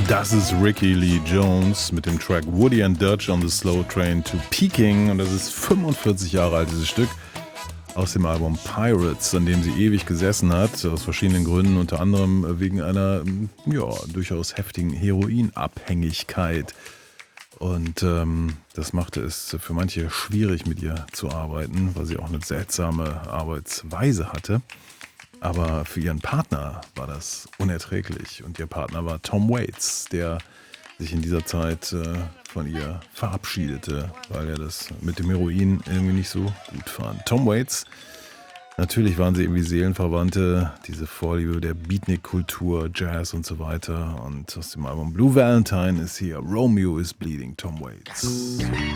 Das ist Ricky Lee Jones mit dem Track Woody and Dirge on the Slow Train to Peking. Und das ist 45 Jahre alt, dieses Stück. Aus dem Album Pirates, an dem sie ewig gesessen hat. Aus verschiedenen Gründen, unter anderem wegen einer durchaus heftigen Heroinabhängigkeit. Und das machte es für manche schwierig, mit ihr zu arbeiten, weil sie auch eine seltsame Arbeitsweise hatte. Aber für ihren Partner war das unerträglich. Und ihr Partner war Tom Waits, der sich in dieser Zeit von ihr verabschiedete, weil er das mit dem Heroin irgendwie nicht so gut fand. Tom Waits, natürlich waren sie irgendwie Seelenverwandte, diese Vorliebe der Beatnik-Kultur, Jazz und so weiter. Und aus dem Album Blue Valentine ist hier Romeo is Bleeding, Tom Waits.